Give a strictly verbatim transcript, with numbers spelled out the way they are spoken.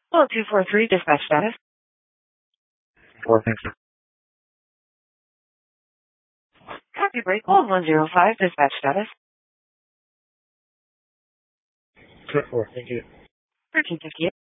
Hello, two four three, dispatch status. Four, thanks. Copy break, hold one zero five, dispatch status. Four, thank you. thirteen fifty-eight.